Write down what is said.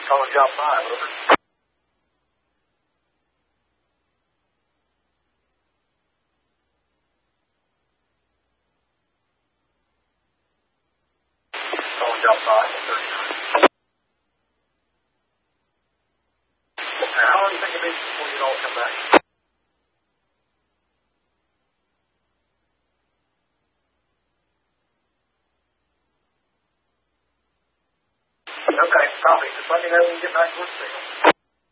Calling job 5, over. Calling job 5, 39. How long do you think it is before you all come back? Okay, copy. Just let me know when you get back to work signal.